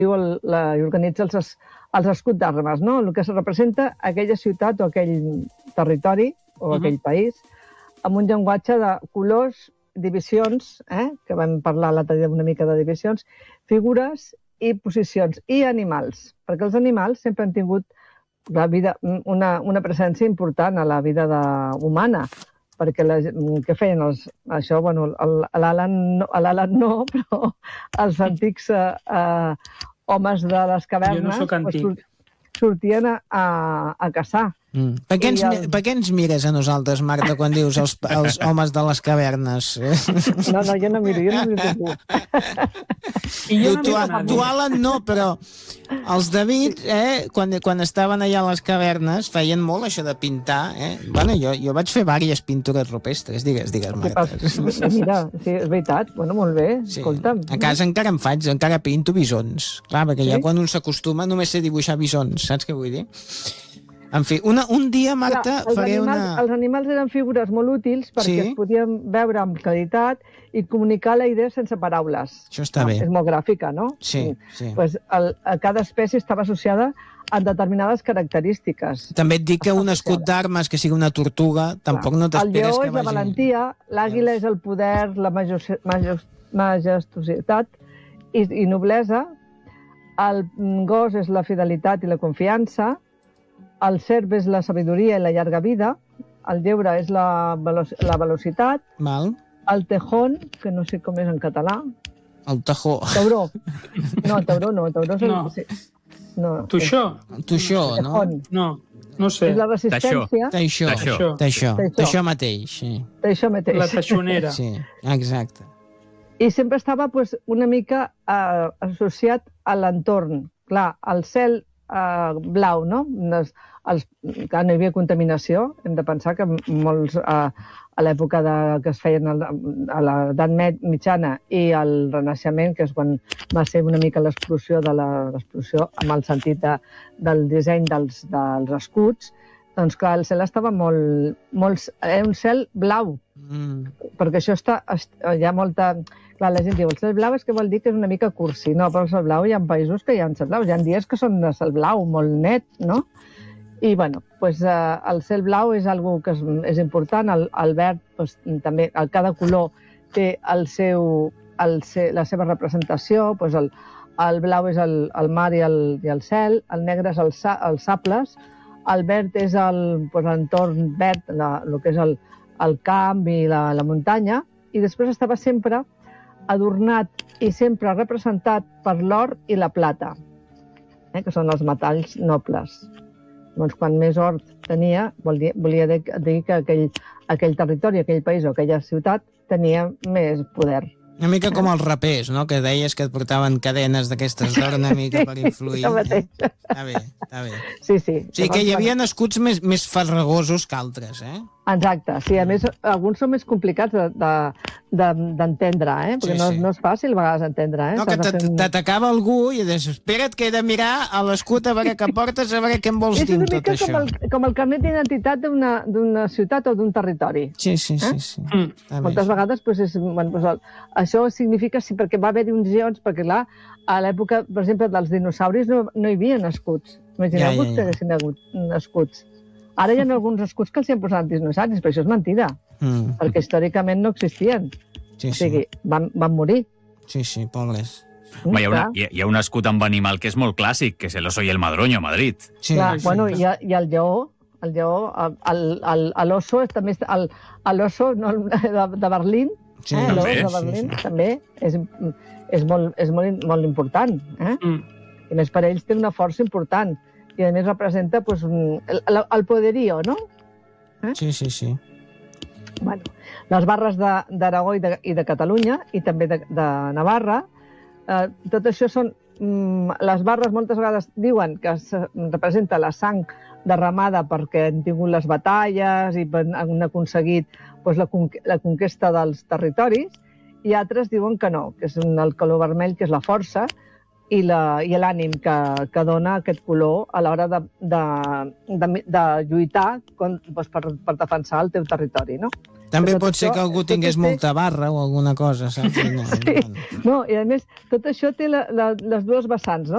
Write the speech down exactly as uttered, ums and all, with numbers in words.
el, la, i organitza els, es, els escuts d'armes, no? El que se representa aquella ciutat o aquell territori o aquell uh-huh. país amb un llenguatge de colors, divisions, eh? que vam parlar l'altre dia una mica de divisions, figures i posicions, i animals, perquè els animals sempre han tingut la vida, una, una presència important a la vida de, humana, perquè la, que feien els, això, bueno, l'Alan no, no, però els antics eh, eh, homes de les cavernes no pues, sortien a, a, a caçar. Mm. Per, què ens, el... per què ens mires a nosaltres, Marta, quan dius els, els homes de les cavernes? No, no, jo no miro, jo no miro tu. I jo no tu, tu, tu, Alan, no, però els David, eh, quan, quan estaven allà a les cavernes, feien molt això de pintar. Eh? Bueno, jo, jo vaig fer diverses pintures rupestres, digues, digues, Marta. Mira, sí, és veritat, bueno, molt bé, sí. Escolta'm. A casa encara em faig, encara pinto bisons. Clar, perquè sí? Ja quan un s'acostuma només sé dibuixar bisons, saps què vull dir? En fi, una, un dia, Marta, Clar, faré animals, una... Els animals eren figures molt útils perquè sí? es podien veure amb claritat i comunicar la idea sense paraules. Això està bé. És molt gràfica, no? Sí, sí. Pues el, cada espècie estava associada a determinades característiques. També et dic que un escut d'armes que sigui una tortuga, tampoc no t'esperes que vagi... El lleó és la valentia, l'àguila és el poder, la majestuositat i, i noblesa, el gos és la fidelitat i la confiança, el serp és la sabidoria i la llarga vida, el lleure és la, velo la velocitat, Val. El tejón, que no sé com és en català. El tajó. Tauró. No, tauró no, tauró és el... No. Sí. No, Tuixó. Tuixó, no? No, no sé. És la resistència. Taixó. Taixó. Taixó. Taixó mateix, sí. Taixó mateix. La taixonera. Sí, exacte. I sempre estava pues, una mica eh, associat a l'entorn. Clar, el cel eh, blau, no? Els, els, clar, no hi havia contaminació. Hem de pensar que molts, eh, a l'època que es feien el, a l'edat mitjana i el Renaixement, que és quan va ser una mica l'explosió de l'explosió amb el sentit de, del disseny dels, dels escuts, doncs clar, el cel estava molt... molt era un cel blau, mm. perquè això està... Hi ha molta... Clar, la gent diu, el cel blau és que vol dir que és una mica cursi. No, però el cel blau hi ha països que hi ha cel blau. Hi ha dies que són de cel blau, molt net, no? I, bueno, pues, eh, el cel blau és algo que és, és important. El, el verd, pues, també, el, cada color té el seu, el, la seva representació. Pues el, el blau és el, el mar i el, i el cel, el negre és el, els sables, el verd és l'entorn pues, verd, la, el que és el, el camp i la, la muntanya, i després estava sempre adornat i sempre representat per l'or i la plata, eh, que són els metalls nobles. Doncs quan més or tenia, volia, volia dir, dir que aquell, aquell territori, aquell país o aquella ciutat tenia més poder. Una mica com els rapers, no? Que deies que et portaven cadenes d'aquestes d'or una mica per influir. Sí, eh? Està bé, està bé. Sí, sí. O sigui que hi havia escuts més, més farragosos que altres, eh? Exacte, sí, a més, alguns són més complicats d'entendre, eh? Perquè sí, no, sí. no és fàcil a vegades entendre, eh? No, que t'atacava algú i deies, espera't que he de mirar a l'escut a veure què portes, a veure què em vols dir amb tot això. És una mica com el, com el carnet d'identitat d'una ciutat o d'un territori. Sí, sí, sí. Eh? sí. Mm. Moltes vegades, pues, és, bueno, pues, el, això significa, sí, perquè va haver-hi uns geons, perquè clar, a l'època, per exemple, dels dinosauris no, no hi havia escuts. Imagineu-vos ja, ja, ja. que haguessin hagut escuts. Ara hi ha alguns escuts que els hi han posat dinosauris, però això és mentida, mm. perquè històricament no existien. Sí, sí. O sigui, van, van morir. Sí, sí, pobres. Home, hi, ha una, hi, ha, hi ha un escut amb animal que és molt clàssic, que és el oso i el madroño a Madrid. Sí, clar, sí, bueno, sí. I, i el lleó, el lleó, l'oso, també l'oso no, de, de Berlín, sí, eh, l'oso sí, de Berlín, sí, sí. també és, és, molt, és molt, molt important. Eh? Mm. I més per ells té una força important. I a més representa pues, un, el, el poderío, no? Eh? Sí, sí, sí. Bueno, les barres d'Aragó i, de, i de Catalunya, i també de, de Navarra, eh, tot això són... Mm, les barres moltes vegades diuen que se representa la sang derramada perquè han tingut les batalles i han aconseguit pues, la, la conquesta dels territoris, i altres diuen que no, que és el color vermell, que és la força, i l'ànim que, que dona aquest color a l'hora de, de, de, de lluitar con, doncs per, per defensar el teu territori, no? També pot ser que algú tingués molta barra o alguna cosa, saps? No, sí, no, i a més, tot això té la, la, les dues vessants, no?